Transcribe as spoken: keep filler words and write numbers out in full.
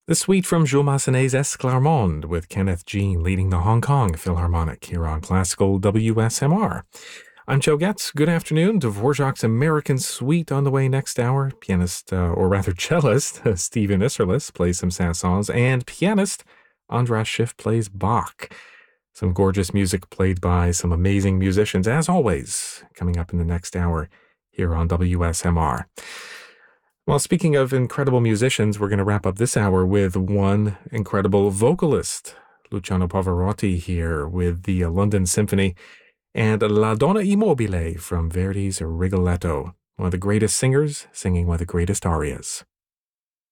The suite from Jules Massenet's Esclarmonde with Kenneth Jean leading the Hong Kong Philharmonic here on Classical W S M R. I'm Joe Getz. Good afternoon. Dvorak's American Suite on the way next hour. Pianist, uh, or rather cellist, Stephen Isserlis plays some Saint-Saëns, and pianist Andras Schiff plays Bach. Some gorgeous music played by some amazing musicians, as always, coming up in the next hour here on W S M R. Well, speaking of incredible musicians, we're going to wrap up this hour with one incredible vocalist, Luciano Pavarotti, here with the London Symphony and La Donna Immobile from Verdi's Rigoletto, one of the greatest singers singing one of the greatest arias.